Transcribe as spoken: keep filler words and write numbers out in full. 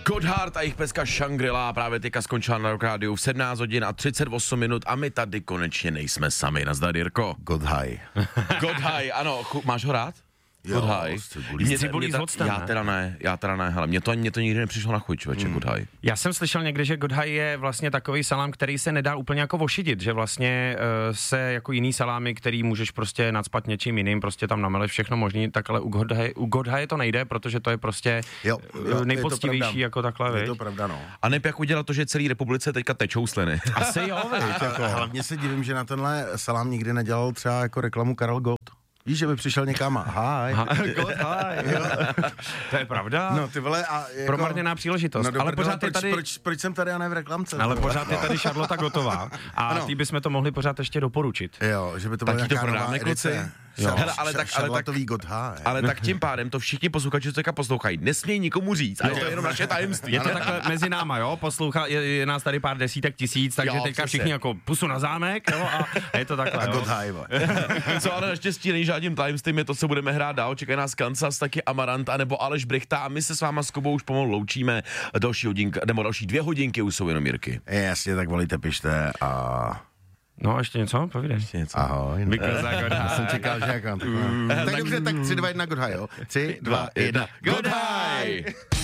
Gotthard a jejich peska Shangri-La právě teďka skončila na Rock Rádiu v sedmnáct hodin a třicet osm minut a my tady konečně nejsme sami. Nazdar, Jirko. Godhaj. Godhaj, ano, chu, máš ho rád? Jo, Godhaj. Cibulí. Cibulí s octem, Já ne? teda ne, já teda ne, hele, mě to, mě to nikdy nepřišlo na chuť, člověče, hmm. Godhaj. Já jsem slyšel někde, že Godhaj je vlastně takový salám, který se nedá úplně jako vošidit, že vlastně uh, se jako jiný salámy, který můžeš prostě nacpat něčím jiným, prostě tam nameleš všechno možný, tak ale u Godhaje, u Godhaje to nejde, protože to je prostě Jo, jo, nejpoctivější jako takhle, Je to viď? pravda, no. A neb jak udělat to, že celý republice teďka tečou sliny. Asi jo, viď, A jako. hlavně se divím, že na tenhle salám nikdy nedělal třeba jako reklamu Karel Gott. Víš, že by přišel někam a hi. Godhaj, to je pravda. No ty vole a jako... Promarněná příležitost, No, do ale prdele, pořád je proč, tady... Proč, proč jsem tady a ne v reklamce? Ale pořád je tady Charlotte Gottová a Ano. ty bychom to mohli pořád ještě doporučit. Jo, že by to byla Tak ti to nějaká nová prodáme, kluci? edice. Jo. Hele, ale tak- ale tak- Šarlatový Gotthaj. Ale tak tím pádem to všichni posluchači, co teďka poslouchají, nesmějí nikomu říct, a je to jenom naše tajemství. Je to takhle mezi náma, jo, poslouchá, je, je nás tady pár desítek tisíc, takže Jo, teďka přesně. všichni jako pusu na zámek, jo, a je to takhle, A jo. Gotthaj, vole. Co ale naštěstí není žádným tajemstvím, je to, co budeme hrát dál. Čekají nás Kansas, taky Amarant, anebo Aleš Brichta a my se s váma s Kubou už pomalu loučíme. Další hodinka, nebo další dvě hodinky už jsou jenom Jirky. Jasně, tak volíte, pište a... No, ještě něco, povídej. Něco. Ahoj. Vyklezá Já jsem Godhaj. čekal, že jak vám to... Tak dobře, tak tři, dva, jedna, Gotthaj, jo? tři, dva, jedna, Godhaj!